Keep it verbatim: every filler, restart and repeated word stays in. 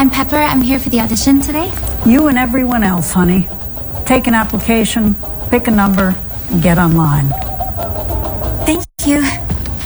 I'm Pepper. I'm here for the audition today. You and everyone else, honey. Take an application, pick a number, and get online. Thank you.